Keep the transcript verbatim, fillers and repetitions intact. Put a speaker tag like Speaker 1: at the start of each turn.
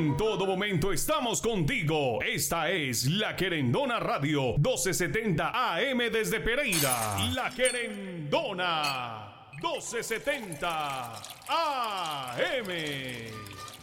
Speaker 1: En todo momento estamos contigo. Esta es La Querendona Radio, doce setenta A M desde Pereira. La Querendona, doce setenta A M.